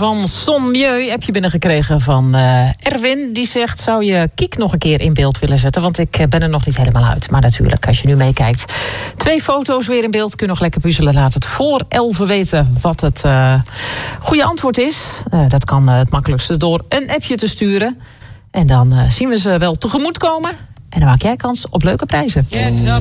van Son Mieu. Heb je binnengekregen van Erwin. Die zegt, zou je Kiek nog een keer in beeld willen zetten? Want ik ben er nog niet helemaal uit. Maar natuurlijk, als je nu meekijkt. 2 foto's weer in beeld. Kun je nog lekker puzzelen. Laat het voor 11 weten wat het goede antwoord is. Dat kan het makkelijkste door een appje te sturen. En dan zien we ze wel tegemoet komen. En dan maak jij kans op leuke prijzen.